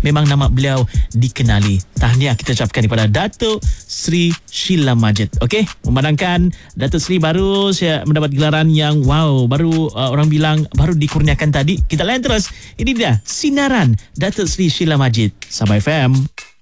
memang nama beliau dikenali. Tahniah kita ucapkan kepada Datuk Sri Sheila Majid. Okey, memandangkan Datuk Sri baru saya mendapat gelaran yang wow, baru orang bilang baru dikurniakan tadi. Kita layan terus. Ini dia sinaran Datuk Sri Sheila Majid. Sabah FM.